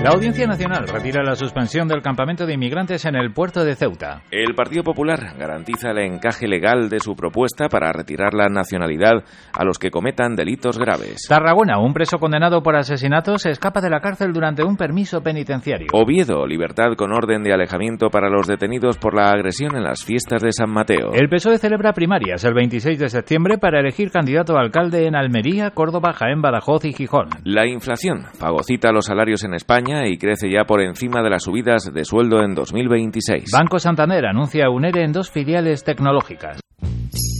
La Audiencia Nacional retira la suspensión del campamento de inmigrantes en el puerto de Ceuta. El Partido Popular garantiza el encaje legal de su propuesta para retirar la nacionalidad a los que cometan delitos graves. Tarragona, un preso condenado por asesinato se escapa de la cárcel durante un permiso penitenciario. Oviedo, libertad con orden de alejamiento para los detenidos por la agresión en las fiestas de San Mateo. El PSOE celebra primarias el 26 de septiembre para elegir candidato a alcalde en Almería, Córdoba, Jaén, Badajoz y Gijón. La inflación fagocita los salarios en España y crece ya por encima de las subidas de sueldo en 2026. Banco Santander anuncia un ERE en 2 filiales tecnológicas.